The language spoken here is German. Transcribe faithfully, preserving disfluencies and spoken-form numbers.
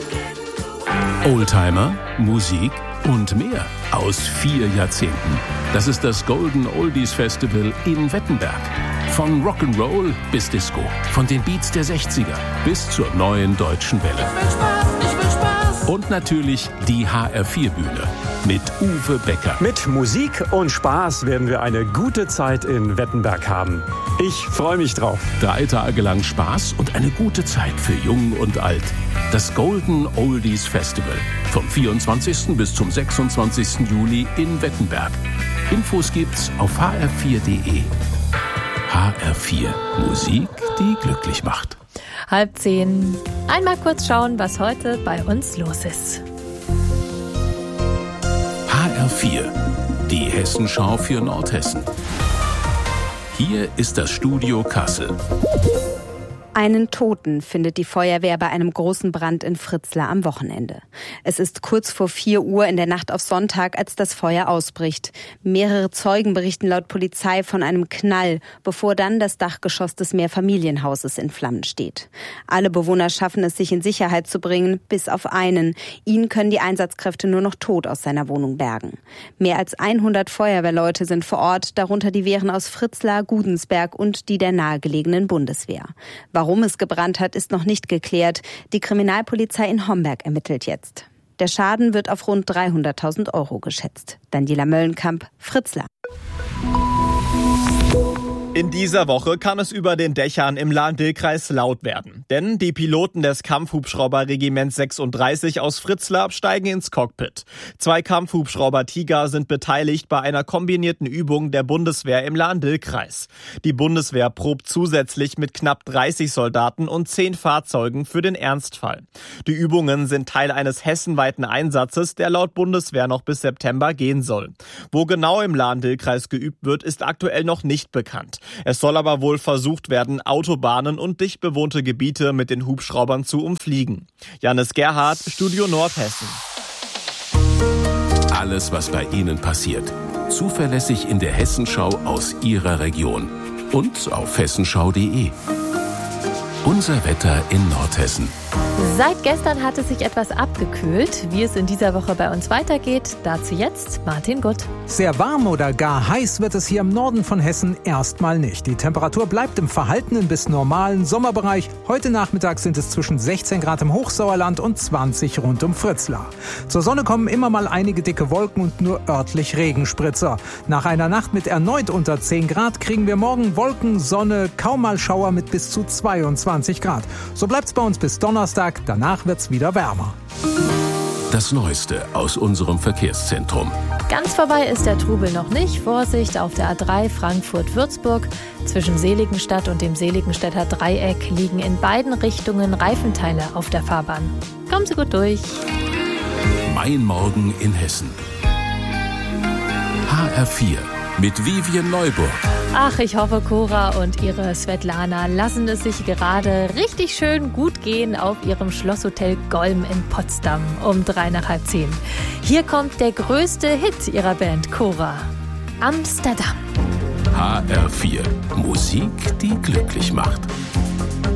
Oldtimer, Musik und mehr aus vier Jahrzehnten. Das ist das Golden Oldies Festival in Wettenberg. Von Rock'n'Roll bis Disco, von den Beats der sechziger bis zur neuen deutschen Welle. Ich will Spaß, ich will Spaß. Und natürlich die H R vier Bühne mit Uwe Becker. Mit Musik und Spaß werden wir eine gute Zeit in Wettenberg haben. Ich freue mich drauf. Drei Tage lang Spaß und eine gute Zeit für Jung und Alt. Das Golden Oldies Festival vom vierundzwanzigsten bis zum sechsundzwanzigsten Juli in Wettenberg. Infos gibt's auf h r vier punkt d e. H R vier. Musik, die glücklich macht. Halb zehn. Einmal kurz schauen, was heute bei uns los ist. H R vier. Die Hessenschau für Nordhessen. Hier ist das Studio Kassel. Einen Toten findet die Feuerwehr bei einem großen Brand in Fritzlar am Wochenende. Es ist kurz vor vier Uhr in der Nacht auf Sonntag, als das Feuer ausbricht. Mehrere Zeugen berichten laut Polizei von einem Knall, bevor dann das Dachgeschoss des Mehrfamilienhauses in Flammen steht. Alle Bewohner schaffen es, sich in Sicherheit zu bringen, bis auf einen. Ihn können die Einsatzkräfte nur noch tot aus seiner Wohnung bergen. Mehr als hundert Feuerwehrleute sind vor Ort, darunter die Wehren aus Fritzlar, Gudensberg und die der nahegelegenen Bundeswehr. Warum es gebrannt hat, ist noch nicht geklärt. Die Kriminalpolizei in Homberg ermittelt jetzt. Der Schaden wird auf rund dreihunderttausend Euro geschätzt. Daniela Möllenkamp, Fritzlar. In dieser Woche kann es über den Dächern im Lahn-Dill-Kreis laut werden. Denn die Piloten des Kampfhubschrauber-Regiments sechsunddreißig aus Fritzlar steigen ins Cockpit. Zwei Kampfhubschrauber Tiger sind beteiligt bei einer kombinierten Übung der Bundeswehr im Lahn-Dill-Kreis. Die Bundeswehr probt zusätzlich mit knapp dreißig Soldaten und zehn Fahrzeugen für den Ernstfall. Die Übungen sind Teil eines hessenweiten Einsatzes, der laut Bundeswehr noch bis September gehen soll. Wo genau im Lahn-Dill-Kreis geübt wird, ist aktuell noch nicht bekannt. Es soll aber wohl versucht werden, Autobahnen und dicht bewohnte Gebiete mit den Hubschraubern zu umfliegen. Janis Gerhardt, Studio Nordhessen. Alles, was bei Ihnen passiert. Zuverlässig in der Hessenschau aus Ihrer Region. Und auf hessenschau punkt d e. Unser Wetter in Nordhessen. Seit gestern hat es sich etwas abgekühlt. Wie es in dieser Woche bei uns weitergeht, dazu jetzt Martin Gutt. Sehr warm oder gar heiß wird es hier im Norden von Hessen erstmal nicht. Die Temperatur bleibt im verhaltenen bis normalen Sommerbereich. Heute Nachmittag sind es zwischen sechzehn Grad im Hochsauerland und zwanzig rund um Fritzlar. Zur Sonne kommen immer mal einige dicke Wolken und nur örtlich Regenspritzer. Nach einer Nacht mit erneut unter zehn Grad kriegen wir morgen Wolken, Sonne, kaum mal Schauer mit bis zu zweiundzwanzig Grad. So bleibt's bei uns bis Donnerstag. Danach wird's wieder wärmer. Das Neueste aus unserem Verkehrszentrum. Ganz vorbei ist der Trubel noch nicht. Vorsicht auf der A drei Frankfurt-Würzburg. Zwischen Seligenstadt und dem Seligenstädter Dreieck liegen in beiden Richtungen Reifenteile auf der Fahrbahn. Kommen Sie gut durch. Mein Morgen in Hessen. H R vier mit Vivian Neuburg. Ach, ich hoffe, Cora und ihre Svetlana lassen es sich gerade richtig schön gut gehen auf ihrem Schlosshotel Golm in Potsdam um drei nach halb zehn. Hier kommt der größte Hit ihrer Band Cora. Amsterdam. H R vier. Musik, die glücklich macht.